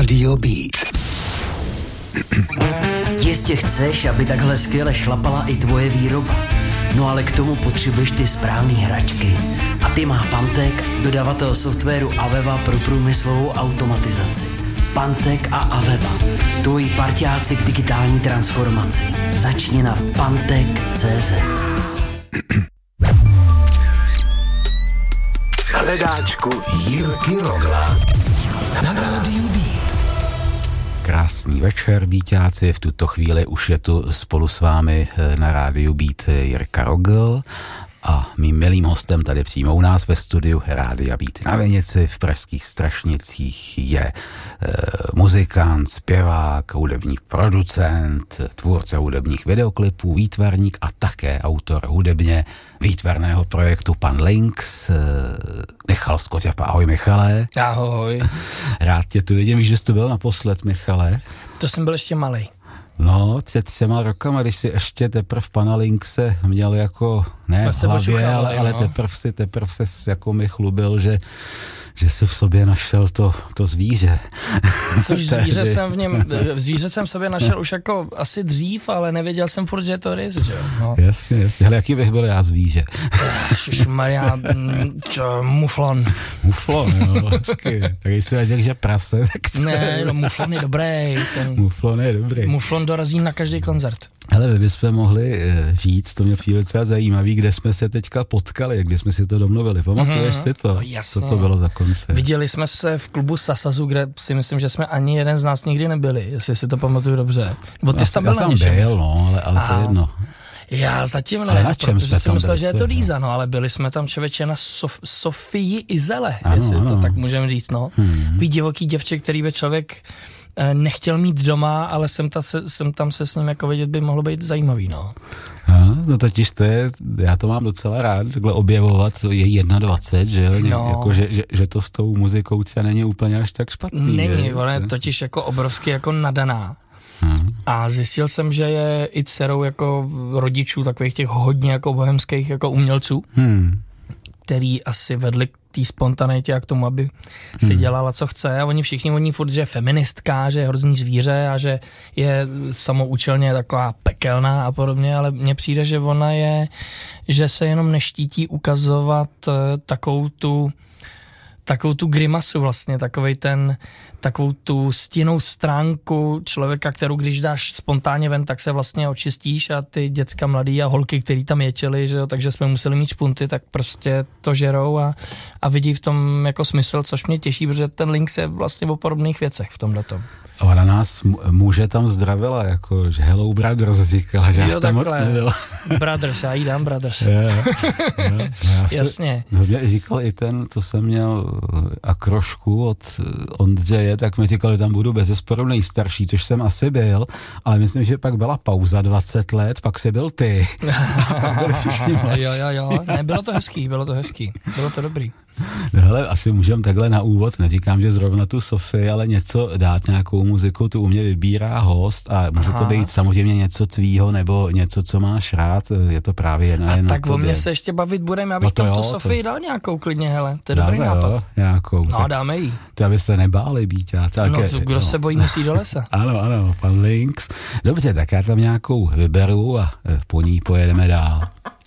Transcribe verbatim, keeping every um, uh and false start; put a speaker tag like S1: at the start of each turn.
S1: Rádio Beat.
S2: Jistě chceš, aby takhle skvěle šlapala i tvoje výroba. No ale k tomu potřebuješ ty správný hračky. A ty má Pantek, dodavatel softwaru Aveva pro průmyslovou automatizaci. Pantek a Aveva. Tvoji parťáci k digitální transformaci. Začni na pantek tečka cé zet.
S1: Hledáčku Jirky Rogla na Rádiu Beat.
S3: Krásný večer, Beatáci, v tuto chvíli už je tu spolu s vámi na Rádiu Beat Jirka Rogl a mým milým hostem tady přímo u nás ve studiu Rádia Beat na Vinici v pražských Strašnicích je e, muzikant, zpěvák, hudební producent, tvůrce hudebních videoklipů, výtvarník a také autor hudebně výtvarného projektu Pan Lynx, e, Michal Skotěpa. Ahoj, Michale.
S4: Ahoj.
S3: Rád tě tu vidím, víš, že jsi tu byl naposled, Michale.
S4: To jsem byl ještě malej.
S3: No, před třema rokama, když si ještě teprv Pana Lynxe měl jako, ne v hlavě, ale, ale teprv si, teprv se jako mi chlubil, že že si v sobě našel to, to zvíře.
S4: Což zvíře jsem v něm, zvíře jsem v sobě našel už jako asi dřív, ale nevěděl jsem furt, že je to rys, že jo. No.
S3: Jasně, jasně. Hele, jaký bych byl já zvíře?
S4: Ježišmarja, muflon.
S3: Muflon, jo, hezky. Tak když jsi věděl, že prase, tak to...
S4: Ne, no muflon je dobrý. Ten...
S3: Muflon je dobrý.
S4: Muflon dorazí na každý koncert.
S3: Hele, my bychom mohli říct, to mě přijde docela zajímavý, kde jsme se teďka potkali, kde jsme si to domluvili. Pamatuješ mm-hmm. si to?
S4: No, jasně.
S3: Co to bylo za koncert?
S4: Viděli jsme se v klubu Sasazu, kde si myslím, že jsme ani jeden z nás nikdy nebyli, jestli si to pamatuju dobře. Bo ty jsi tam byl na něčem.
S3: Byl, no, ale, ale to je jedno.
S4: Já zatím ne,
S3: na čem
S4: protože jsem myslel,
S3: byli,
S4: že je to Dýza, no, ale byli jsme tam člověče na Sof- Sofii Izele,
S3: ano,
S4: jestli
S3: ano.
S4: to tak můžeme říct, no. Hmm. Ví divoký děvče, který by člověk nechtěl mít doma, ale jsem, ta se, jsem tam se s ním jako vidět by mohlo být zajímavý, no.
S3: No, no totiž to je, já to mám docela rád, takhle objevovat, je dvacet jedna, že jo,
S4: no.
S3: jako, že, že, že to s tou muzikou třeba není úplně až tak špatný.
S4: Není, ona je totiž jako obrovsky jako nadaná. Hmm. A zjistil jsem, že je i dcerou jako rodičů takových těch hodně jako bohemských jako umělců, hmm. který asi vedli k té spontanitě a k tomu, aby si hmm. dělala, co chce. A oni všichni, oni furt, že je feministka, že je hrozný zvíře a že je samoučelně taková pekelná a podobně, ale mně přijde, že ona je, že se jenom neštítí ukazovat uh, takovou tu takovou tu grimasu vlastně, takovej ten, takovou tu stinnou stránku člověka, kterou když dáš spontánně ven, tak se vlastně očistíš a ty děcka mladý a holky, který tam ječeli, že jo, takže jsme museli mít špunty, tak prostě to žerou a, a vidí v tom jako smysl, což mě těší, protože ten Lynx je vlastně o podobných věcech v tomhletom.
S3: A ona nás muže tam zdravila, jako, že hello brothers říkala, že já tam moc nebyla.
S4: Brothers, já jí dám brothers.
S3: Je, je,
S4: Jasně.
S3: Hodně říkal i ten, co jsem měl akrošku od Ondřeje, tak mi říkal, že tam budu bezesporu nejstarší, což jsem asi byl, ale myslím, že pak byla pauza dvacet let, pak jsi byl ty.
S4: jo, jo, jo, ne, bylo to hezký, bylo to hezký, bylo to dobrý.
S3: No hele, asi můžeme takhle na úvod, neříkám, že zrovna tu Sofii, ale něco dát, nějakou muziku, tu u mě vybírá host a může Aha. to být samozřejmě něco tvýho nebo něco, co máš rád, je to právě jedna jen
S4: tak o mě se ještě bavit budeme, já bych no tam tu Sofii to... dal nějakou klidně, hele, to je
S3: dáme,
S4: dobrý nápad.
S3: Jo, nějakou.
S4: No, dáme jí.
S3: To aby se nebáli být. Já, tak
S4: no,
S3: je,
S4: kdo no. se bojí, musí do lesa.
S3: Ano, ano, Pan Lynx. Dobře, tak já tam nějakou vyberu a po ní pojedeme dál.